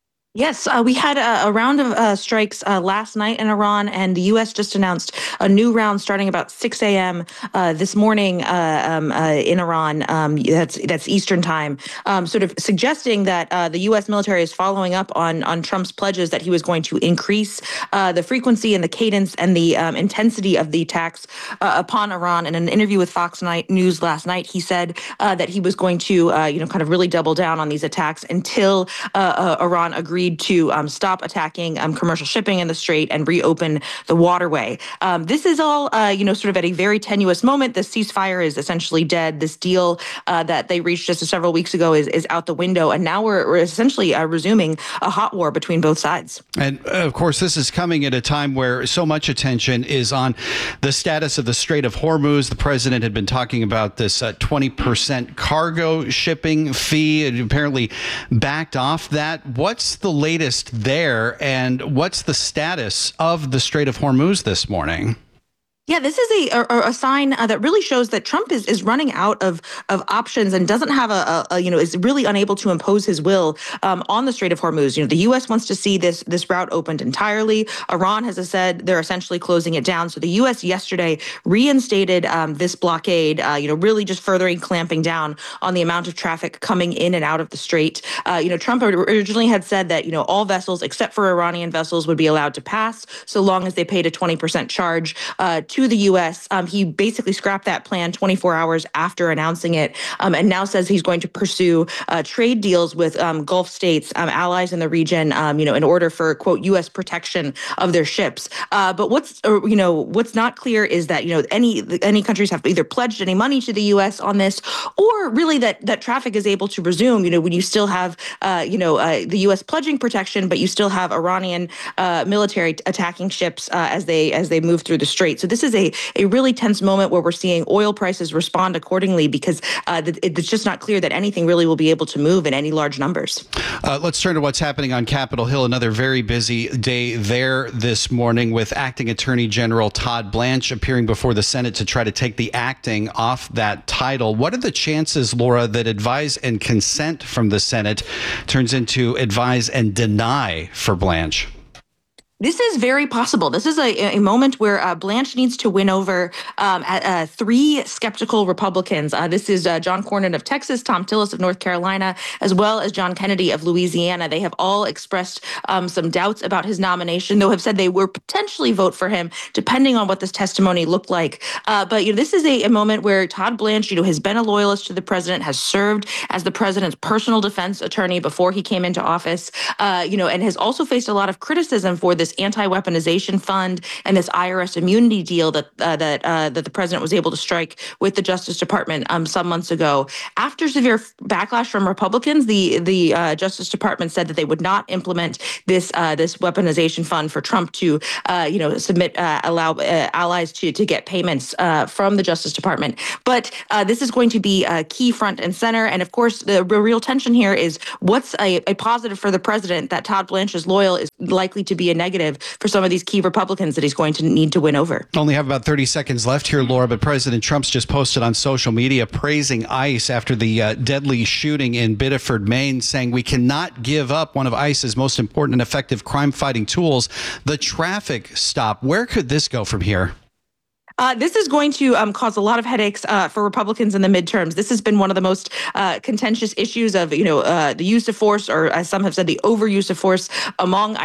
Yes, we had a round of strikes last night in Iran, and the U.S. just announced a new round starting about 6 a.m. This morning in Iran. That's Eastern time, sort of suggesting that the U.S. military is following up on Trump's pledges that he was going to increase the frequency and the cadence and the intensity of the attacks upon Iran. In an interview with Fox News last night, he said that he was going to, kind of really double down on these attacks until Iran agreed to stop attacking commercial shipping in the Strait and reopen the waterway. This is all, sort of at a very tenuous moment. The ceasefire is essentially dead. This deal that they reached just several weeks ago is out the window. And now we're essentially resuming a hot war between both sides. And of course, this is coming at a time where so much attention is on the status of the Strait of Hormuz. The president had been talking about this 20% cargo shipping fee and apparently backed off that. What's the latest there, and what's the status of the Strait of Hormuz this morning? Yeah, this is a sign that really shows that Trump is running out of options and doesn't have is really unable to impose his will on the Strait of Hormuz. The U.S. wants to see this route opened entirely. Iran has said they're essentially closing it down. So the U.S. yesterday reinstated this blockade, really just furthering clamping down on the amount of traffic coming in and out of the Strait. Trump originally had said that, all vessels except for Iranian vessels would be allowed to pass so long as they paid a 20% charge to the U.S. He basically scrapped that plan 24 hours after announcing it, and now says he's going to pursue trade deals with Gulf states, allies in the region, in order for, quote, U.S. protection of their ships. But what's not clear is that, any countries have either pledged any money to the U.S. on this, or really that traffic is able to resume, when you still have, the U.S. pledging protection, but you still have Iranian military attacking ships as they move through the Strait. So this is a really tense moment where we're seeing oil prices respond accordingly because it's just not clear that anything really will be able to move in any large numbers. Let's turn to what's happening on Capitol Hill. Another very busy day there this morning with Acting Attorney General Todd Blanche appearing before the Senate to try to take the acting off that title. What are the chances, Laura, that advise and consent from the Senate turns into advise and deny for Blanche? This is very possible. This is a moment where Blanche needs to win over three skeptical Republicans. This is John Cornyn of Texas, Thom Tillis of North Carolina, as well as John Kennedy of Louisiana. They have all expressed some doubts about his nomination, though have said they would potentially vote for him, depending on what this testimony looked like. But this is a moment where Todd Blanche, has been a loyalist to the president, has served as the president's personal defense attorney before he came into office, and has also faced a lot of criticism for this anti-weaponization fund and this IRS immunity deal that the president was able to strike with the Justice Department some months ago. After severe backlash from Republicans, the Justice Department said that they would not implement this weaponization fund for Trump to allow allies to get payments from the Justice Department. But this is going to be a key front and center. And of course, the real tension here is what's a positive for the president that Todd Blanche is loyal is likely to be a negative for some of these key Republicans that he's going to need to win over. Only have about 30 seconds left here, Laura, but President Trump's just posted on social media praising ICE after the deadly shooting in Biddeford, Maine, saying we cannot give up one of ICE's most important and effective crime-fighting tools, the traffic stop. Where could this go from here? This is going to cause a lot of headaches for Republicans in the midterms. This has been one of the most contentious issues of, the use of force, or as some have said, the overuse of force among